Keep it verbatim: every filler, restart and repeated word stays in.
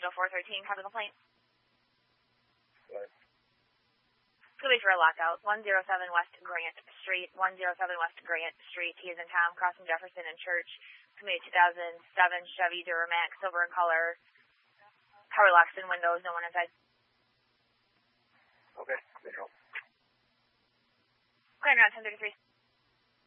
oh four thirteen, cover the complaint. What? It's going to be for a lockout. one oh seven West Grant Street, one oh seven West Grant Street, T as in Tom, crossing Jefferson and Church. It's going to be a two thousand seven Chevy Duramax, silver in color, power locks and windows, no one inside. Okay, good help. Grand Route ten thirty-three.